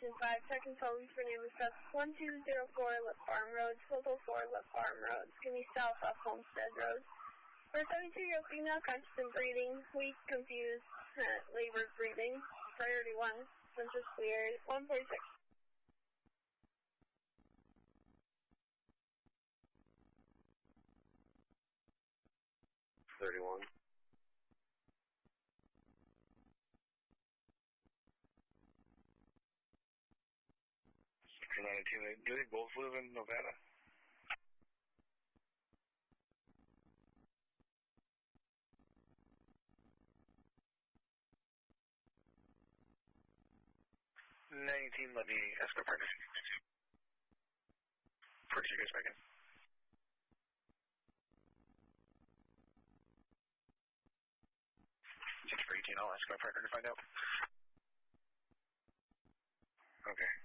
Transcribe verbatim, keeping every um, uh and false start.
Station five, checking phone for name and stuff. one two zero four Lip Farm Road, Total four Lip Farm Road. It's going to be south off Homestead Road. For a seventy-two-year-old female, conscious and breathing, weak, confused, uh, labored breathing. Priority one, census cleared, one forty-six. thirty-one. ninety-two, do they both live in Nevada? nineteen, let me ask my partner. First, you guys back in. six for eighteen, I'll ask my partner to find out. Okay.